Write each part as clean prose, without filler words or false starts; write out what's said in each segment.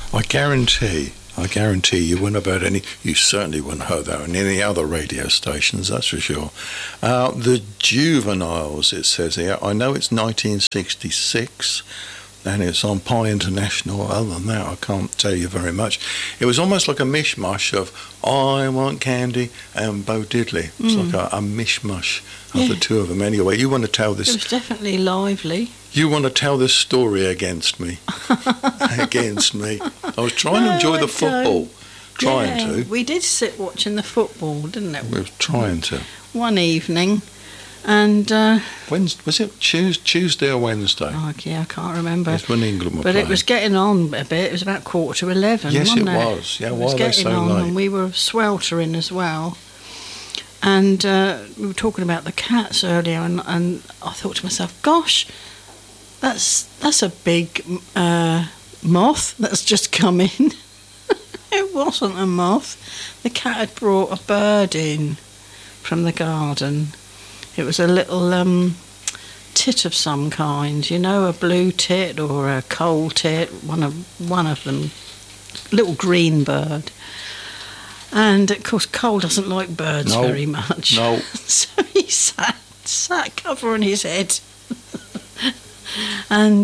I guarantee you wouldn't have heard any, you certainly wouldn't have heard that on any other radio stations, that's for sure. The Juveniles, it says here, I know it's 1966, and it's on Pie International. Other than that, I can't tell you very much. It was almost like a mishmash of I Want Candy and Bo Diddley. It's like a mishmash of the two of them. Anyway, you want to tell this... It was definitely lively. You want to tell this story against me. Against me. I was trying to enjoy the football. Trying to. We did sit watching the football, didn't it? We were trying to. One evening. And... was it Tuesday or Wednesday? Oh, yeah, I can't remember. It's when England were But playing. It was getting on a bit. It was about 11:15, yes, wasn't it it? was. Yeah, it why was are they getting so on, late? and we were sweltering as well. And we were talking about the cats earlier, and I thought to myself, gosh, that's a big moth that's just come in. It wasn't a moth. The cat had brought a bird in from the garden. It was a little tit of some kind, a blue tit or a coal tit, one of them, little green bird. And of course, Cole doesn't like birds very much. No. So he sat covering his head. And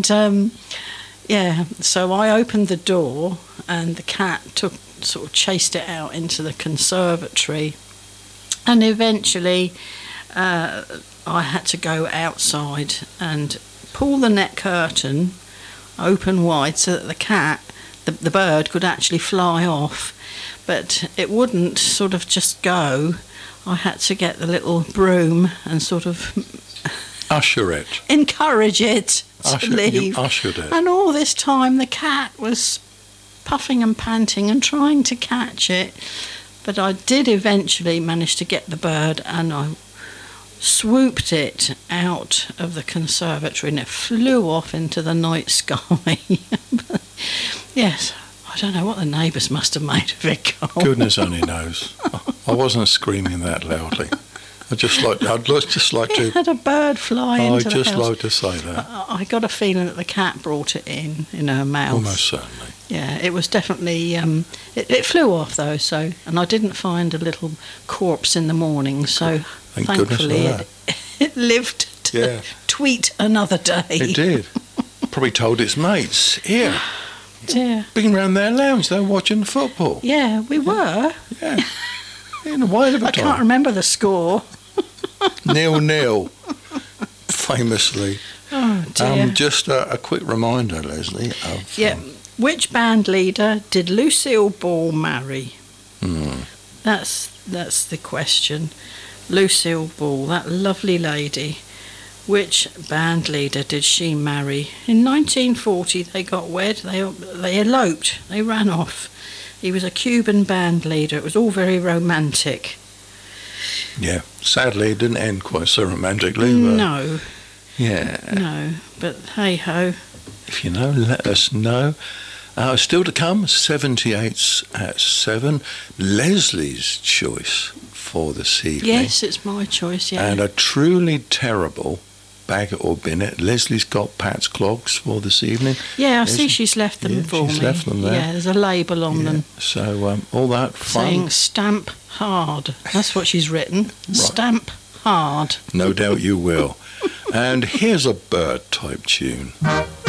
so I opened the door, and the cat sort of chased it out into the conservatory, and eventually I had to go outside and pull the net curtain open wide so that the cat, the bird, could actually fly off. But it wouldn't sort of just go. I had to get the little broom and sort of usher it. Encourage it to leave. You ushered it. And all this time the cat was puffing and panting and trying to catch it. But I did eventually manage to get the bird, and I swooped it out of the conservatory, and it flew off into the night sky. Yes, I don't know what the neighbours must have made of it, Cole. Goodness only knows. I wasn't screaming that loudly. I'd just like to. It had a bird fly into the house. I'd just like to say that. I got a feeling that the cat brought it in her mouth. Almost certainly. Yeah, it was definitely. It flew off though, and I didn't find a little corpse in the morning. So Thank thankfully, it lived to tweet another day. It did. Probably told its mates, here. Yeah. Been round their lounge, they're watching football. Yeah, we were. Yeah. In a while of a I time. can't remember the score. 0-0, famously. Oh dear. Just a quick reminder, Leslie, of... Which band leader did Lucille Ball marry? Hmm. That's the question. Lucille Ball, that lovely lady. Which band leader did she marry? In 1940, they got wed. They eloped. They ran off. He was a Cuban band leader. It was all very romantic. Yeah, sadly, it didn't end quite so romantically. But no. Yeah. No, but hey-ho. If you know, let us know. Still to come, 78's at 7. Leslie's choice for this evening. Yes, it's my choice, yeah. And a truly terrible Bag It or Bin It. Leslie's got Pat's clogs for this evening. Yeah, I see she's left them for me. She's left them there. Yeah, there's a label on them. So all that fun. Saying stamp hard. That's what she's written. Right. Stamp hard. No doubt you will. And here's a bird type tune.